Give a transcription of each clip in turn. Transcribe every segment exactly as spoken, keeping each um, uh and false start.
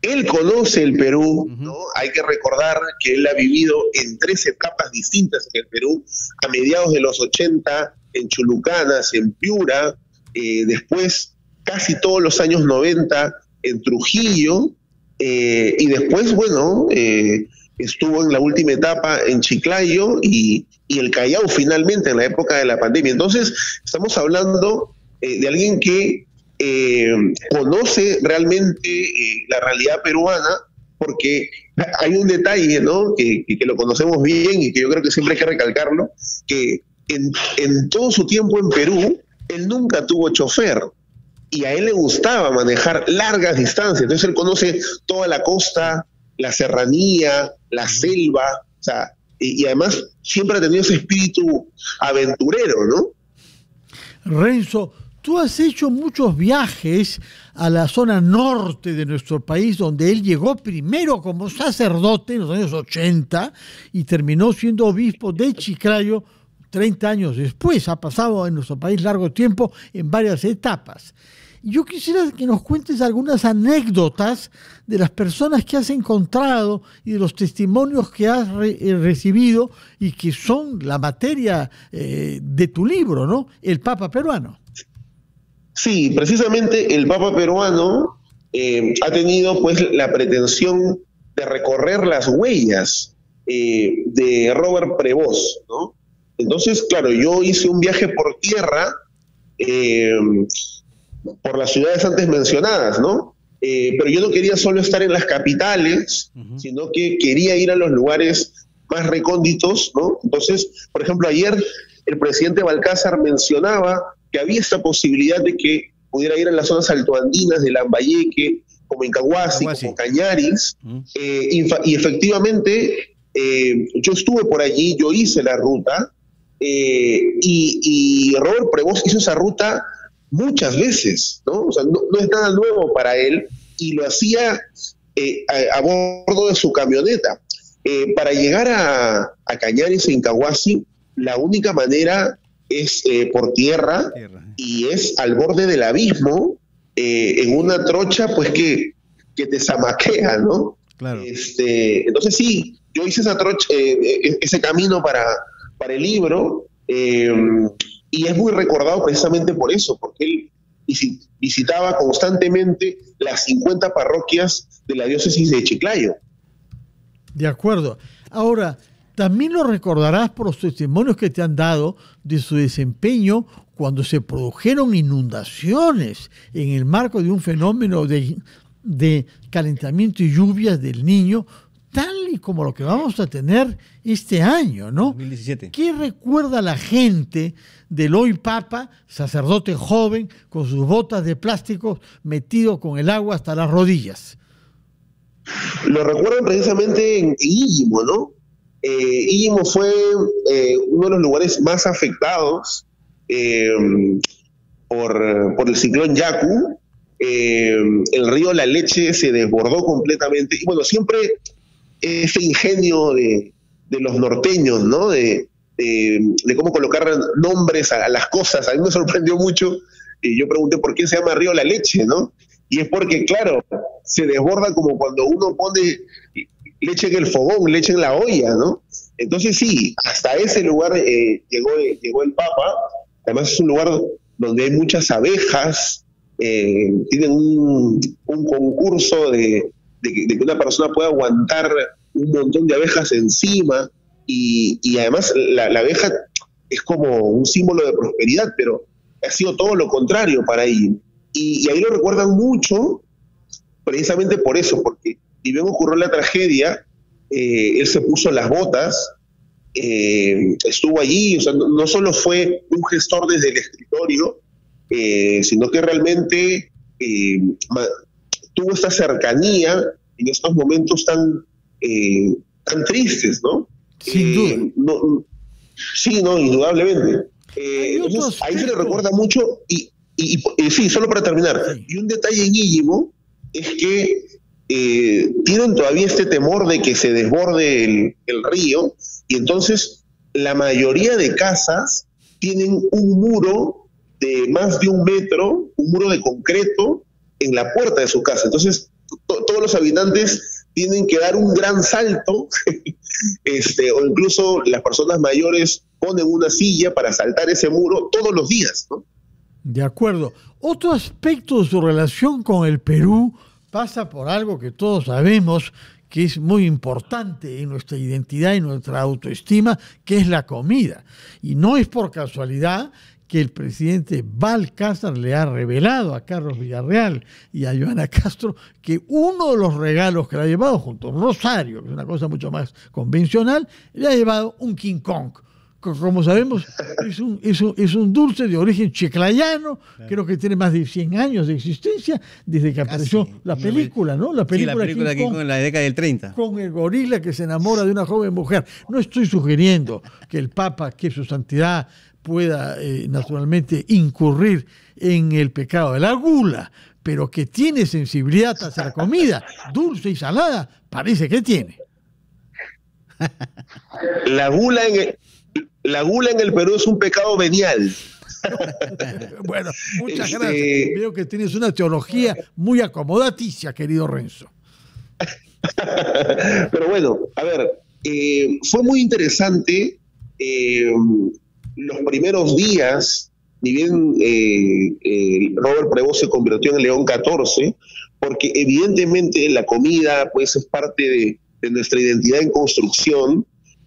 él conoce el Perú, ¿no? Hay que recordar que él ha vivido en tres etapas distintas en el Perú, a mediados de los ochenta en Chulucanas, en Piura, eh, después casi todos los años noventa en Trujillo, eh, y después, bueno, eh, estuvo en la última etapa en Chiclayo y, y el Callao finalmente en la época de la pandemia. Entonces, estamos hablando eh, de alguien que eh, conoce realmente eh, la realidad peruana, porque hay un detalle, ¿no?, que, que, que lo conocemos bien y que yo creo que siempre hay que recalcarlo, que en, en todo su tiempo en Perú, él nunca tuvo chofer. Y a él le gustaba manejar largas distancias, entonces él conoce toda la costa, la serranía, la selva, o sea, y, y además siempre ha tenido ese espíritu aventurero, ¿no? Renzo, tú has hecho muchos viajes a la zona norte de nuestro país, donde él llegó primero como sacerdote en los años ochenta y terminó siendo obispo de Chiclayo treinta años después. Ha pasado en nuestro país largo tiempo en varias etapas. Yo quisiera que nos cuentes algunas anécdotas de las personas que has encontrado y de los testimonios que has re recibido y que son la materia eh, de tu libro, ¿no? El Papa Peruano. Sí, precisamente el Papa Peruano eh, ha tenido pues la pretensión de recorrer las huellas eh, de Robert Prevost, ¿no? Entonces, claro, yo hice un viaje por tierra, eh, por las ciudades antes mencionadas, ¿no? Eh, pero yo no quería solo estar en las capitales, uh-huh. sino que quería ir a los lugares más recónditos, ¿no? Entonces, por ejemplo, ayer el presidente Balcázar mencionaba que había esta posibilidad de que pudiera ir a las zonas altoandinas de Lambayeque, como Incahuasi, como Cañaris, uh-huh. eh, y, y efectivamente eh, yo estuve por allí, yo hice la ruta, eh, y, y Robert Prevost hizo esa ruta muchas veces, ¿no? O sea, no, no es nada nuevo para él, y lo hacía eh, a, a bordo de su camioneta. Eh, para llegar a, a Cañaris e Incahuasi, la única manera es eh, por tierra, tierra, y es al borde del abismo, eh, en una trocha, pues que, que te zamaquea, ¿no? Claro. Este, entonces sí, yo hice esa trocha, eh, ese camino para, para el libro, eh, y es muy recordado precisamente por eso, porque él visitaba constantemente las cincuenta parroquias de la diócesis de Chiclayo. De acuerdo. Ahora, también lo recordarás por los testimonios que te han dado de su desempeño cuando se produjeron inundaciones en el marco de un fenómeno de, de calentamiento y lluvias del Niño, tal y como lo que vamos a tener este año, ¿no? dos mil diecisiete. ¿Qué recuerda la gente del hoy Papa, sacerdote joven, con sus botas de plástico, metido con el agua hasta las rodillas? Lo recuerdan precisamente en Íllimo, ¿no? Eh, Íllimo fue eh, uno de los lugares más afectados eh, por, por el ciclón Yaku. Eh, el río La Leche se desbordó completamente, y bueno, siempre ese ingenio de, de los norteños, ¿no? De, de, de cómo colocar nombres a, a las cosas. A mí me sorprendió mucho, y yo pregunté por qué se llama río La Leche, ¿no? Y es porque, claro, se desborda como cuando uno pone leche en el fogón, leche en la olla, ¿no? Entonces sí, hasta ese lugar eh, llegó, llegó el Papa. Además es un lugar donde hay muchas abejas, eh, tienen un, un concurso de, de, que, de que una persona pueda aguantar un montón de abejas encima, y, y además la, la abeja es como un símbolo de prosperidad, pero ha sido todo lo contrario para ellos. Y, y ahí lo recuerdan mucho precisamente por eso, porque si bien ocurrió la tragedia, eh, él se puso las botas, eh, estuvo allí, o sea, no, no solo fue un gestor desde el escritorio, eh, sino que realmente eh, tuvo esta cercanía en estos momentos tan, eh, tan tristes, ¿no? Sin duda. Eh, no, sí, no, indudablemente. Eh, entonces, ahí se le recuerda mucho, y, y, y, y sí, solo para terminar, sí. Y un detalle en Íllimo es que eh, tienen todavía este temor de que se desborde el, el río, y entonces la mayoría de casas tienen un muro de más de un metro, un muro de concreto en la puerta de su casa. Entonces to, todos los habitantes tienen que dar un gran salto, este, o incluso las personas mayores ponen una silla para saltar ese muro todos los días, ¿no? De acuerdo. Otro aspecto de su relación con el Perú pasa por algo que todos sabemos que es muy importante en nuestra identidad y nuestra autoestima, que es la comida. Y no es por casualidad que el presidente Balcázar le ha revelado a Carlos Villarreal y a Joana Castro que uno de los regalos que le ha llevado junto a un rosario, que es una cosa mucho más convencional, le ha llevado un King Kong. Como sabemos, es un, es un, es un dulce de origen chiclayano, claro. Creo que tiene más de cien años de existencia, desde que apareció Casi. la película, ¿no? La película, sí, la película King Kong, en la década del treinta. Con el gorila que se enamora de una joven mujer. No estoy sugiriendo que el Papa, que su santidad, pueda eh, naturalmente incurrir en el pecado de la gula, pero que tiene sensibilidad hacia la comida, dulce y salada, parece que tiene. La gula en el... La gula en el Perú es un pecado venial. Bueno, muchas este... gracias. Veo que tienes una teología muy acomodaticia, querido Renzo. Pero bueno, a ver, eh, fue muy interesante eh, los primeros días, ni bien eh, eh, Robert Prevost se convirtió en León catorce, porque evidentemente la comida pues es parte de, de nuestra identidad en construcción.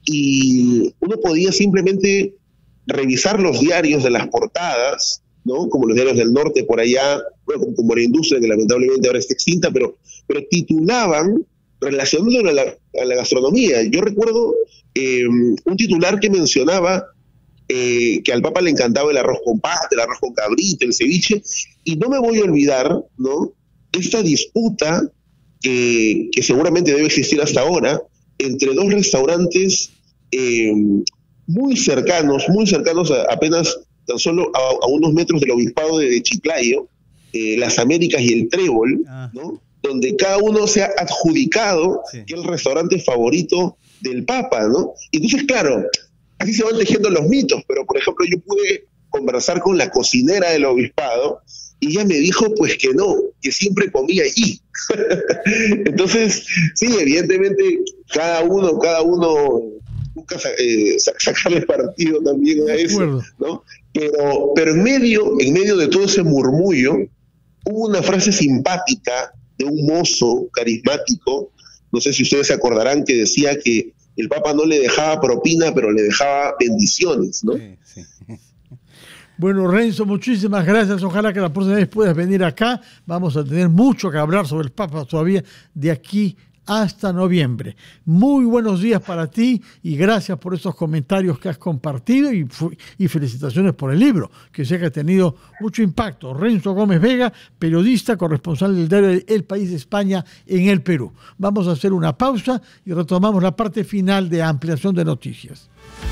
Y uno podía simplemente revisar los diarios de las portadas, ¿no? Como los diarios del norte por allá, bueno, como, como la industria que lamentablemente ahora está extinta, pero, pero titulaban relacionándolo a la, a la gastronomía. Yo recuerdo eh, un titular que mencionaba eh, que al Papa le encantaba el arroz con pasta, el arroz con cabrito, el ceviche, y no me voy a olvidar, ¿no? Esta disputa que, que seguramente debe existir hasta ahora entre dos restaurantes eh, muy cercanos, muy cercanos a, apenas tan solo a, a unos metros del obispado de, de Chiclayo, eh, Las Américas y el Trébol, ah. ¿no? Donde cada uno se ha adjudicado sí. que es el restaurante favorito del Papa, ¿no? Y entonces, claro, así se van tejiendo los mitos, pero por ejemplo yo pude conversar con la cocinera del obispado y ella me dijo pues que no, que siempre comía allí. Entonces, sí, evidentemente cada uno, cada uno busca eh, sacarle partido también a eso, ¿no? Pero, pero en medio, en medio de todo ese murmullo, hubo una frase simpática de un mozo carismático, no sé si ustedes se acordarán, que decía que el Papa no le dejaba propina, pero le dejaba bendiciones, ¿no? Sí, sí. Bueno, Renzo, muchísimas gracias. Ojalá que la próxima vez puedas venir acá. Vamos a tener mucho que hablar sobre el Papa todavía de aquí hasta noviembre. Muy buenos días para ti y gracias por estos comentarios que has compartido y, y felicitaciones por el libro, que sé que ha tenido mucho impacto. Renzo Gómez Vega, periodista, corresponsal del diario El País de España en el Perú. Vamos a hacer una pausa y retomamos la parte final de Ampliación de Noticias.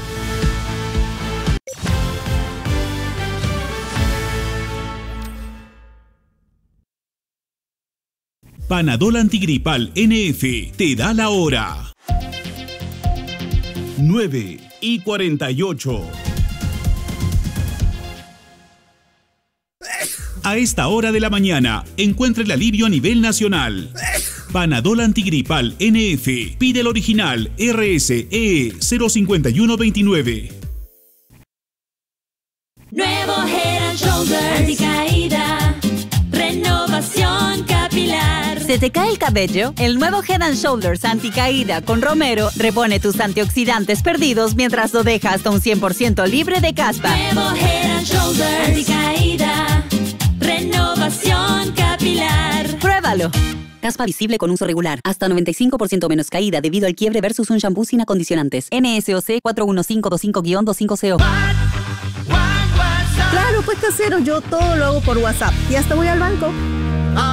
Panadol Antigripal N F te da la hora. nueve y cuarenta y ocho. A esta hora de la mañana, encuentra el alivio a nivel nacional. Panadol Antigripal N F. Pide el original R S E cero cinco uno dos nueve. Nuevo Head and Shoulders Anticaída. Renovación capilar. ¿Se te cae el cabello? El nuevo Head and Shoulders Anticaída con Romero repone tus antioxidantes perdidos mientras lo deja hasta un cien por ciento libre de caspa. Nuevo Head and Shoulders Anticaída. Renovación capilar. Pruébalo. Caspa visible con uso regular. Hasta noventa y cinco por ciento menos caída debido al quiebre versus un shampoo sin acondicionantes. N S O C cuatro uno cinco dos cinco guión veinticinco C O. Claro, pues casero, yo todo lo hago por WhatsApp y hasta voy al banco.